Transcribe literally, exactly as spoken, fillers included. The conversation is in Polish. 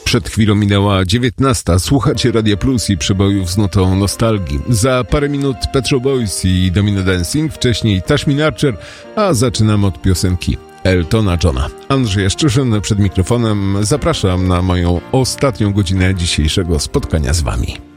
Przed chwilą minęła dziewiętnasta. Słuchacie Radia Plus i przebojów z notą nostalgii. Za parę minut Pet Shop Boys i Domino Dancing, wcześniej Tashmin Archer, a zaczynamy od piosenki Eltona Johna. Andrzej Jaszczyszyn przed mikrofonem. Zapraszam na moją ostatnią godzinę dzisiejszego spotkania z wami.